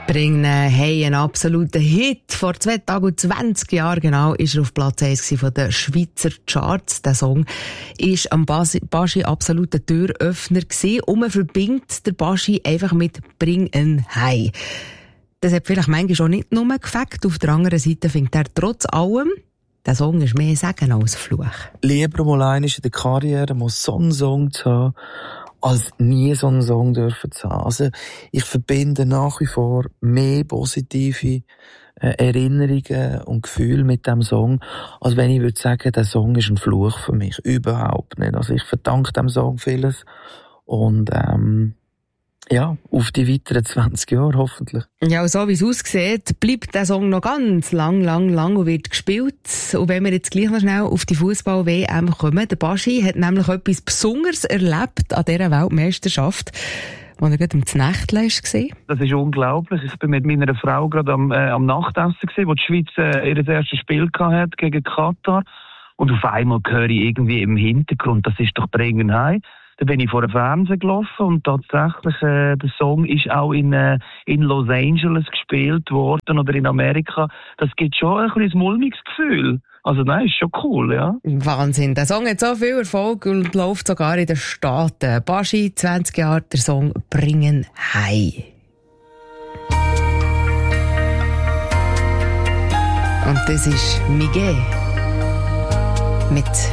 Bringen hey, ein absoluter Hit. Vor 2 Tagen und 20 Jahren genau ist er auf Platz 1 von den Schweizer Charts. Der Song ist am Baschi absoluter Türöffner gewesen und man verbindet den Baschi einfach mit Bringen hey. Das hat vielleicht manchmal schon nicht nur gefällt. Auf der anderen Seite findet er trotz allem, der Song ist mehr Segen als Fluch. Lieber mal einmal in der Karriere mal so einen Song zu haben, als nie so einen Song dürfen zu haben. Also, ich verbinde nach wie vor mehr positive Erinnerungen und Gefühle mit dem Song, als wenn ich würde sagen, der Song ist ein Fluch für mich. Überhaupt nicht. Also, ich verdanke dem Song vieles. Und, ja, auf die weiteren 20 Jahre hoffentlich. Ja, und so wie es aussieht, bleibt der Song noch ganz lang und wird gespielt. Und wenn wir jetzt gleich noch schnell auf die Fußball-WM kommen, der Baschi hat nämlich etwas Besonderes erlebt an dieser Weltmeisterschaft, wo er gerade am Nächtle war. Das ist unglaublich. Ich bin mit meiner Frau gerade am Nachtessen gewesen, wo die Schweiz ihr erstes Spiel hatte gegen Katar. Und auf einmal höre ich irgendwie im Hintergrund, das ist doch Bringen heim. Da bin ich vor dem Fernsehen gelaufen und tatsächlich, der Song ist auch in Los Angeles gespielt worden oder in Amerika. Das gibt schon ein bisschen mulmiges Gefühl. Also nein, ist schon cool, ja. Wahnsinn. Der Song hat so viel Erfolg und läuft sogar in den Staaten. Baschi, 20 Jahre, der Song Bringen heim. Und das ist Miguel mit